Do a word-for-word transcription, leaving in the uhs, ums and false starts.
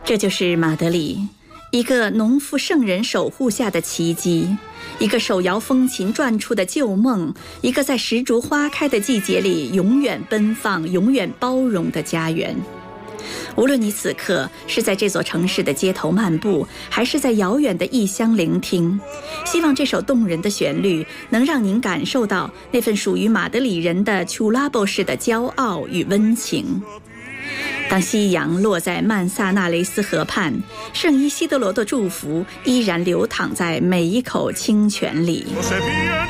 这就是马德里，一个农夫圣人守护下的奇迹，一个手摇风琴转出的旧梦，一个在石竹花开的季节里永远奔放、永远包容的家园。无论你此刻是在这座城市的街头漫步，还是在遥远的异乡聆听，希望这首动人的旋律能让您感受到那份属于马德里人的楚拉波式的骄傲与温情。当夕阳落在曼萨纳雷斯河畔，圣伊西德罗的祝福依然流淌在每一口清泉里。